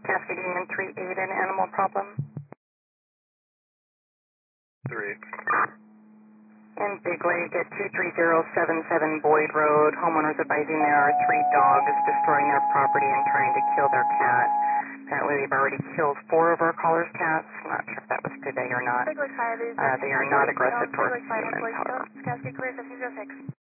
Cascade Union 38, an animal problem. 3. In Big Lake at 23077 Boyd Road, homeowners advising there are 3 dogs destroying their property and trying to kill their cat. Apparently they've already killed 4 of our caller's cats. Not sure if that was today or not. Big Lake 5 is... They are not aggressive towards humans, however. Cascade Clear 1506.